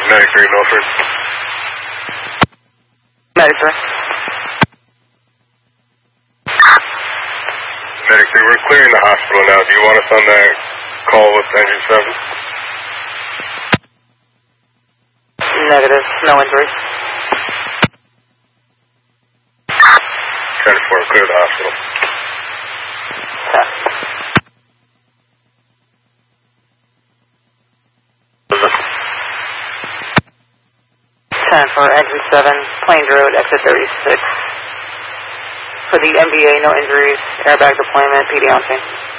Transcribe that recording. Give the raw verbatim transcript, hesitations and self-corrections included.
Medic three, Milford. Medic three. Medic three, we're clearing the hospital now. Do you want us on that call with engine seven? Negative, no injuries. ten four, clear the hospital. Okay. ten for engine seven, Plains Road, exit thirty-six. For the M B A, no injuries, airbag deployment, P D on scene.